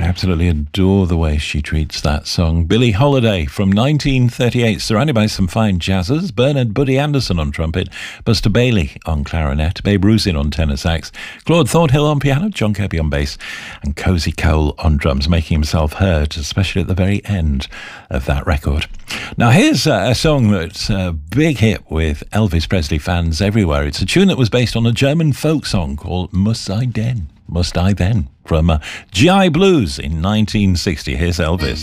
absolutely adore the way she treats that song. Billie Holiday from 1938, surrounded by some fine jazzers. Bernard Buddy Anderson on trumpet, Buster Bailey on clarinet, Babe Rusin on tenor sax, Claude Thornhill on piano, John Kirby on bass, and Cozy Cole on drums, making himself heard, especially at the very end of that record. Now here's a song that's a big hit with Elvis Presley fans everywhere. It's a tune that was based on a German folk song called Must I Then, from GI Blues in 1960. Here's Elvis.